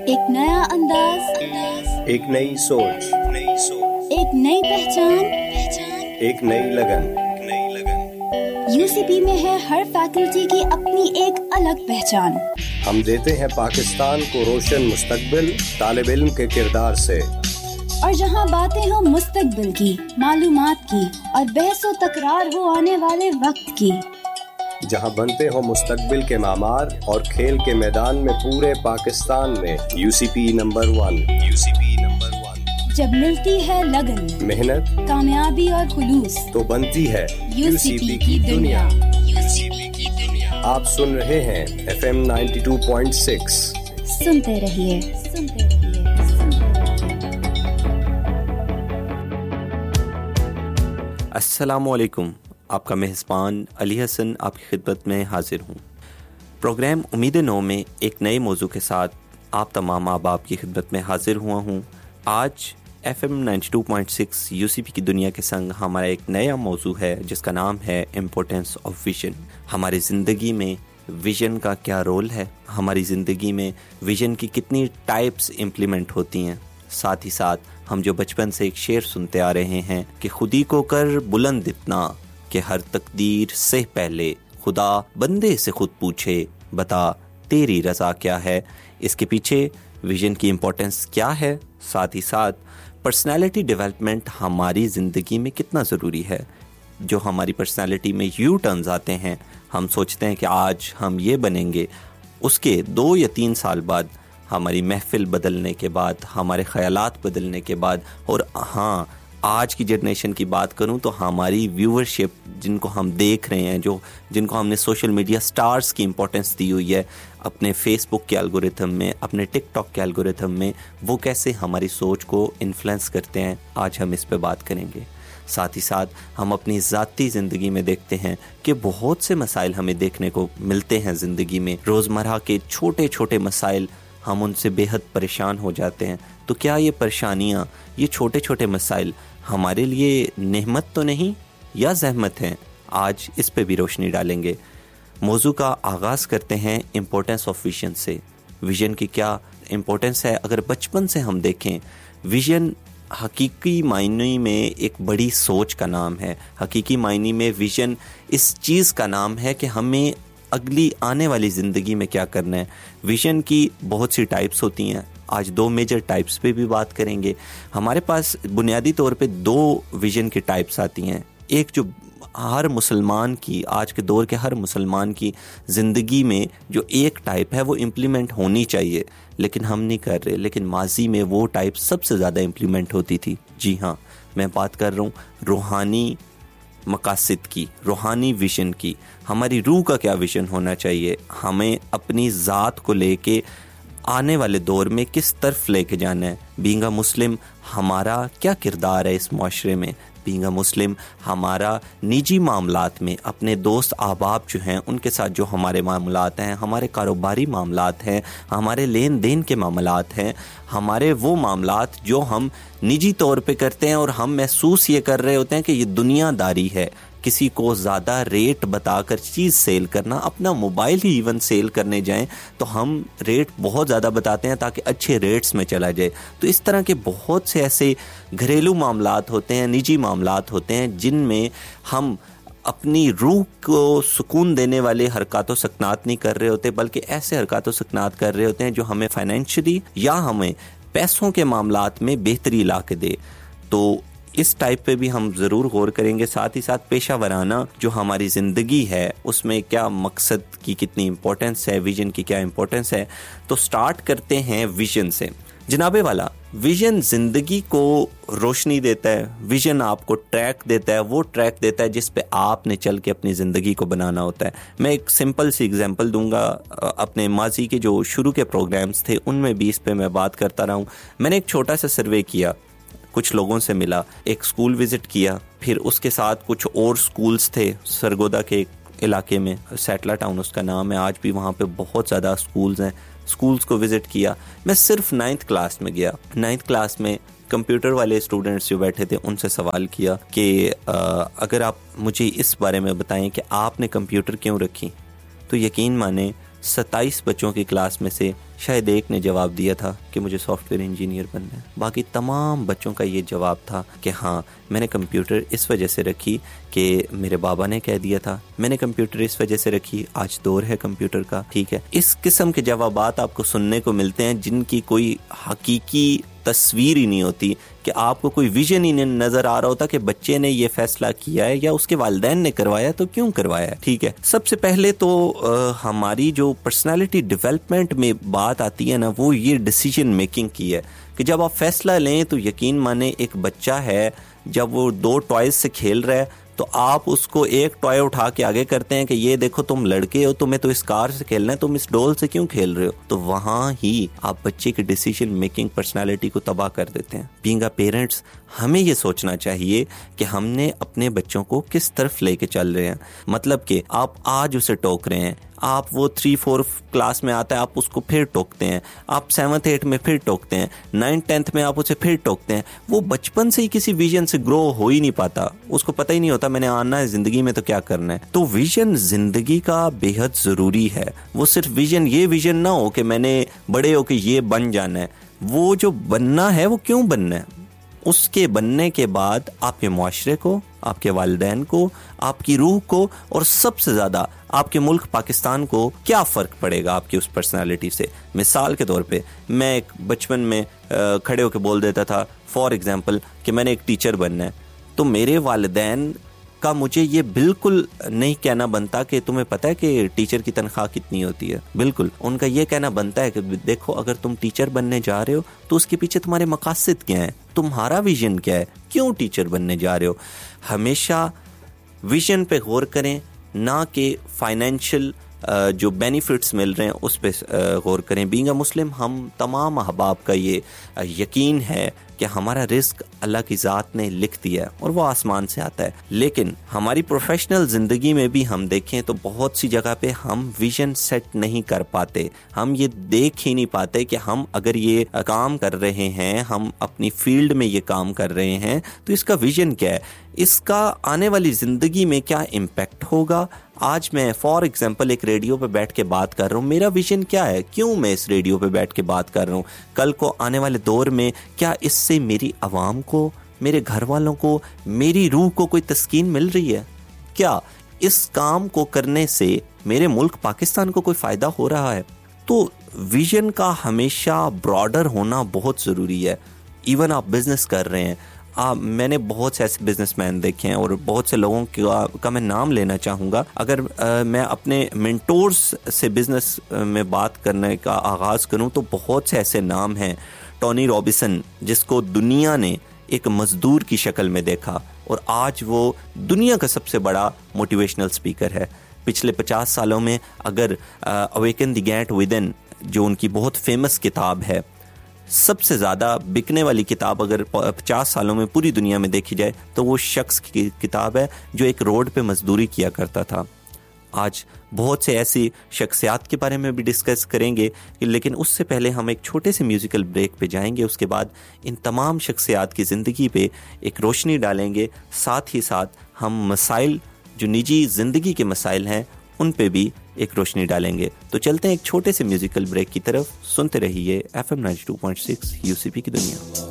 ایک نیا انداز، ایک نئی سوچ، ایک نئی پہچان، ایک نئی لگن۔ UCP میں ہے ہر فیکلٹی کی اپنی ایک الگ پہچان۔ ہم دیتے ہیں پاکستان کو روشن مستقبل طالب علم کے کردار سے، اور جہاں باتیں ہوں مستقبل کی، معلومات کی، اور بحث و تکرار ہو آنے والے وقت کی، جہاں بنتے ہوں مستقبل کے معمار اور کھیل کے میدان میں پورے پاکستان میں UCP نمبر 1۔ جب ملتی ہے لگن، محنت، کامیابی اور خلوص، تو بنتی ہے UCP کی دنیا۔ آپ سن رہے ہیں FM 92.6۔ سنتے رہیے۔ السلام علیکم، آپ کا میزبان علی حسن آپ کی خدمت میں حاضر ہوں۔ پروگرام امید نو میں ایک نئے موضوع کے ساتھ آپ تمام احباب کی خدمت میں حاضر ہوا ہوں۔ آج FM 92.6 UCP کی دنیا کے سنگ ہمارا ایک نیا موضوع ہے جس کا نام ہے امپورٹنس آف ویژن۔ ہماری زندگی میں ویژن کا کیا رول ہے، ہماری زندگی میں ویژن کی کتنی ٹائپس امپلیمنٹ ہوتی ہیں۔ ساتھ ہی ساتھ ہم جو بچپن سے ایک شعر سنتے آ رہے ہیں کہ خودی کو کر بلند اتنا کہ ہر تقدیر سے پہلے خدا بندے سے خود پوچھے بتا تیری رضا کیا ہے، اس کے پیچھے ویژن کی امپورٹنس کیا ہے، ساتھ ہی ساتھ پرسنالٹی ڈیولپمنٹ ہماری زندگی میں کتنا ضروری ہے۔ جو ہماری پرسنالٹی میں یو ٹرنز آتے ہیں، ہم سوچتے ہیں کہ آج ہم یہ بنیں گے، اس کے 2 یا 3 سال بعد ہماری محفل بدلنے کے بعد، ہمارے خیالات بدلنے کے بعد، اور ہاں آج کی جنریشن کی بات کروں تو ہماری ویورشپ جن کو ہم دیکھ رہے ہیں، جن کو ہم نے سوشل میڈیا سٹارز کی امپورٹنس دی ہوئی ہے اپنے فیس بک کے الگورتھم میں، اپنے ٹک ٹاک کے الگورتھم میں، وہ کیسے ہماری سوچ کو انفلوئنس کرتے ہیں، آج ہم اس پہ بات کریں گے۔ ساتھ ہی ساتھ ہم اپنی ذاتی زندگی میں دیکھتے ہیں کہ بہت سے مسائل ہمیں دیکھنے کو ملتے ہیں زندگی میں، روزمرہ کے چھوٹے چھوٹے مسائل، ہم ان سے بے حد پریشان ہو جاتے ہیں۔ تو کیا یہ پریشانیاں، یہ چھوٹے چھوٹے مسائل ہمارے لیے نعمت تو نہیں یا زحمت ہیں؟ آج اس پہ بھی روشنی ڈالیں گے۔ موضوع کا آغاز کرتے ہیں امپورٹنس آف ویژن سے۔ ویژن کی کیا امپورٹنس ہے؟ اگر بچپن سے ہم دیکھیں، ویژن حقیقی معنی میں ایک بڑی سوچ کا نام ہے۔ حقیقی معنی میں ویژن اس چیز کا نام ہے کہ ہمیں اگلی آنے والی زندگی میں کیا کرنا ہے۔ ویژن کی بہت سی ٹائپس ہوتی ہیں، آج 2 میجر ٹائپس پہ بھی بات کریں گے۔ ہمارے پاس بنیادی طور پہ 2 ویژن کی ٹائپس آتی ہیں۔ ایک جو ہر مسلمان کی، آج کے دور کے ہر مسلمان کی زندگی میں جو ایک ٹائپ ہے وہ امپلیمنٹ ہونی چاہیے، لیکن ہم نہیں کر رہے، لیکن ماضی میں وہ ٹائپ سب سے زیادہ امپلیمنٹ ہوتی تھی۔ جی ہاں، میں بات کر رہا ہوں روحانی مقاصد کی، روحانی ویژن کی۔ ہماری روح کا کیا ویژن ہونا چاہیے، ہمیں اپنی ذات کو لے کے آنے والے دور میں کس طرف لے کے جانا ہے۔ بینگ اے مسلم ہمارا کیا کردار ہے اس معاشرے میں، بینگ اے مسلم ہمارا نجی معاملات میں، اپنے دوست احباب جو ہیں ان کے ساتھ جو ہمارے معاملات ہیں، ہمارے کاروباری معاملات ہیں، ہمارے لین دین کے معاملات ہیں، ہمارے وہ معاملات جو ہم نجی طور پہ کرتے ہیں اور ہم محسوس یہ کر رہے ہوتے ہیں کہ یہ دنیا داری ہے۔ کسی کو زیادہ ریٹ بتا کر چیز سیل کرنا، اپنا موبائل ہی ایون سیل کرنے جائیں تو ہم ریٹ بہت زیادہ بتاتے ہیں تاکہ اچھے ریٹس میں چلا جائے۔ تو اس طرح کے بہت سے ایسے گھریلو معاملات ہوتے ہیں، نجی معاملات ہوتے ہیں جن میں ہم اپنی روح کو سکون دینے والے حرکات و سکنات نہیں کر رہے ہوتے، بلکہ ایسے حرکات و سکنات کر رہے ہوتے ہیں جو ہمیں فائنینشلی یا ہمیں پیسوں کے معاملات میں بہتری لا کے دے۔ تو اس ٹائپ پہ بھی ہم ضرور غور کریں گے۔ ساتھ ہی ساتھ پیشہ ورانہ جو ہماری زندگی ہے اس میں کیا مقصد کی کتنی امپورٹنس ہے، ویژن کی کیا امپورٹنس ہے۔ تو سٹارٹ کرتے ہیں ویژن سے۔ جناب والا، ویژن زندگی کو روشنی دیتا ہے، ویژن آپ کو ٹریک دیتا ہے، وہ ٹریک دیتا ہے جس پہ آپ نے چل کے اپنی زندگی کو بنانا ہوتا ہے۔ میں ایک سمپل سی اگزامپل دوں گا، اپنے ماضی کے جو شروع کے پروگرامز تھے ان میں بھی اس پہ میں بات کرتا رہا ہوں۔ میں نے ایک چھوٹا سا سروے کیا، کچھ لوگوں سے ملا، ایک سکول وزٹ کیا، پھر اس کے ساتھ کچھ اور سکولز تھے سرگودا کے علاقے میں، سیٹلا ٹاؤن اس کا نام ہے، آج بھی وہاں پہ بہت زیادہ سکولز ہیں، سکولز کو وزٹ کیا۔ میں صرف 9th کلاس میں گیا، 9th کلاس میں کمپیوٹر والے اسٹوڈنٹس جو بیٹھے تھے ان سے سوال کیا کہ اگر آپ مجھے اس بارے میں بتائیں کہ آپ نے کمپیوٹر کیوں رکھی، تو یقین مانیں 27 بچوں کی کلاس میں سے شاید ایک نے جواب دیا تھا کہ مجھے سافٹ ویئر انجینئر بننا ہے. باقی تمام بچوں کا یہ جواب تھا کہ ہاں میں نے کمپیوٹر اس وجہ سے رکھی کہ میرے بابا نے کہہ دیا تھا, میں نے کمپیوٹر اس وجہ سے رکھی, آج دور ہے کمپیوٹر کا. ٹھیک ہے, اس قسم کے جوابات آپ کو سننے کو ملتے ہیں جن کی کوئی حقیقی تصویر ہی نہیں ہوتی, کہ آپ کو کوئی ویژن ہی نہیں نظر آ رہا ہوتا کہ بچے نے یہ فیصلہ کیا ہے یا اس کے والدین نے کروایا تو کیوں کروایا ہے. ٹھیک ہے, سب سے پہلے تو ہماری جو پرسنالٹی ڈیولپمنٹ میں بات آتی ہے نا, وہ یہ ڈیسیجن میکنگ کی ہے کہ جب آپ فیصلہ لیں تو یقین مانیں ایک بچہ ہے جب وہ 2 ٹوائز سے کھیل رہا ہے تو آپ اس کو ایک ٹوائے اٹھا کے آگے کرتے ہیں کہ یہ دیکھو تم لڑکے ہو, تمہیں تو اس کار سے کھیلنا ہے, تم اس ڈول سے کیوں کھیل رہے ہو, تو وہاں ہی آپ بچے کی ڈیسیجن میکنگ پرسنالٹی کو تباہ کر دیتے ہیں. بینگ اے پیرنٹس ہمیں یہ سوچنا چاہیے کہ ہم نے اپنے بچوں کو کس طرف لے کے چل رہے ہیں. مطلب کہ آپ آج اسے ٹوک رہے ہیں, آپ وہ 3-4 کلاس میں آتا ہے آپ اس کو پھر ٹوکتے ہیں, آپ 7th-8 میں پھر ٹوکتے ہیں, 9th-10th میں آپ اسے پھر ٹوکتے ہیں. وہ بچپن سے ہی کسی ویژن سے گرو ہو ہی نہیں پاتا, اس کو پتہ ہی نہیں ہوتا میں نے آنا ہے زندگی میں تو کیا کرنا ہے. تو ویژن زندگی کا بے حد ضروری ہے. وہ صرف ویژن یہ ویژن نہ ہو کہ میں نے بڑے ہو کے یہ بن جانا ہے. وہ جو بننا ہے وہ کیوں بننا ہے, اس کے بننے کے بعد آپ کے معاشرے کو, آپ کے والدین کو, آپ کی روح کو, اور سب سے زیادہ آپ کے ملک پاکستان کو کیا فرق پڑے گا آپ کی اس پرسنالٹی سے. مثال کے طور پہ میں ایک بچپن میں کھڑے ہو کے بول دیتا تھا فار ایگزامپل کہ میں نے ایک ٹیچر بننا ہے, تو میرے والدین کا مجھے یہ بالکل نہیں کہنا بنتا کہ تمہیں پتہ ہے کہ ٹیچر کی تنخواہ کتنی ہوتی ہے. بالکل ان کا یہ کہنا بنتا ہے کہ دیکھو اگر تم ٹیچر بننے جا رہے ہو تو اس کے پیچھے تمہارے مقاصد کیا ہیں, تمہارا ویژن کیا ہے, کیوں ٹیچر بننے جا رہے ہو. ہمیشہ ویژن پہ غور کریں, نہ کہ فائنینشیل جو بینیفٹس مل رہے ہیں اس پہ غور کریں. بینگ اے مسلم ہم تمام احباب کا یہ یقین ہے کہ ہمارا رزق اللہ کی ذات نے لکھ دیا ہے اور وہ آسمان سے آتا ہے. لیکن ہماری پروفیشنل زندگی میں بھی ہم دیکھیں تو بہت سی جگہ پہ ہم ویژن سیٹ نہیں کر پاتے. ہم یہ دیکھ ہی نہیں پاتے کہ ہم اگر یہ کام کر رہے ہیں, ہم اپنی فیلڈ میں یہ کام کر رہے ہیں, تو اس کا ویژن کیا ہے, اس کا آنے والی زندگی میں کیا امپیکٹ ہوگا. آج میں فار ایگزامپل ایک ریڈیو پہ بیٹھ کے بات کر رہا ہوں, میرا ویژن کیا ہے, کیوں میں اس ریڈیو پہ بیٹھ کے بات کر رہا ہوں. کل کو آنے والے دور میں کیا اس سے میری عوام کو, میرے گھر والوں کو, میری روح کو کوئی تسکین مل رہی ہے, کیا اس کام کو کرنے سے میرے ملک پاکستان کو کوئی فائدہ ہو رہا ہے. تو ویژن کا ہمیشہ براڈر ہونا بہت ضروری ہے. ایون آپ بزنس کر رہے ہیں, میں نے بہت سے ایسے بزنس مین دیکھے ہیں اور بہت سے لوگوں کا میں نام لینا چاہوں گا. اگر میں اپنے مینٹورز سے بزنس میں بات کرنے کا آغاز کروں تو بہت سے ایسے نام ہیں. ٹونی رابنسن, جس کو دنیا نے ایک مزدور کی شکل میں دیکھا اور آج وہ دنیا کا سب سے بڑا موٹیویشنل سپیکر ہے. پچھلے 50 سالوں میں اگر اویکن دی گیٹ ودن جو ان کی بہت فیمس کتاب ہے, سب سے زیادہ بکنے والی کتاب اگر 50 سالوں میں پوری دنیا میں دیکھی جائے تو وہ شخص کی کتاب ہے جو ایک روڈ پہ مزدوری کیا کرتا تھا. آج بہت سے ایسی شخصیات کے بارے میں بھی ڈسکس کریں گے, لیکن اس سے پہلے ہم ایک چھوٹے سے میوزیکل بریک پہ جائیں گے. اس کے بعد ان تمام شخصیات کی زندگی پہ ایک روشنی ڈالیں گے, ساتھ ہی ساتھ ہم مسائل جو نجی زندگی کے مسائل ہیں ان پہ بھی ایک روشنی ڈالیں گے. تو چلتے ہیں ایک چھوٹے سے میوزیکل بریک کی طرف. سنتے رہیے FM 92.6 UCP کی دنیا.